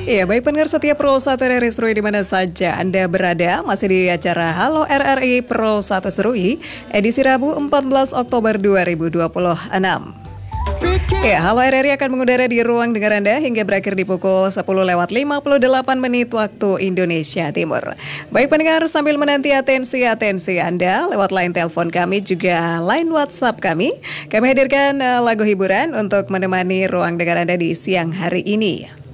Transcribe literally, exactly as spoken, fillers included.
Iya, baik pendengar setia Pro satu R R I Serui di mana saja Anda berada, masih di acara Halo R R I Pro satu Serui, edisi Rabu empat belas Oktober dua ribu dua puluh enam. Ya, Halo R R I akan mengudara di ruang dengar Anda hingga berakhir di pukul sepuluh lewat lima puluh delapan menit waktu Indonesia Timur. Baik pendengar, sambil menanti atensi-atensi Anda lewat line telepon kami juga line WhatsApp kami, kami hadirkan uh, lagu hiburan untuk menemani ruang dengar Anda di siang hari ini.